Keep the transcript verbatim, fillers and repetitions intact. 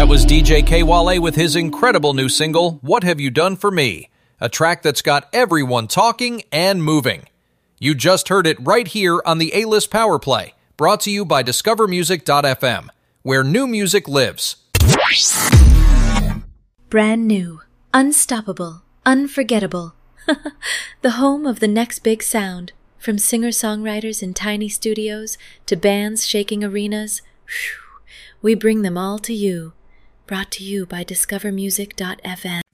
That was D J K-Wale with his incredible new single, What Have You Done For Me? A track that's got everyone talking and moving. You just heard it right here on the A-List Power Play, brought to you by discover music dot f m, where new music lives. Brand new, unstoppable, unforgettable. The home of the next big sound. From singer-songwriters in tiny studios to bands shaking arenas, whew, we bring them all to you. Brought to you by discover music dot f m.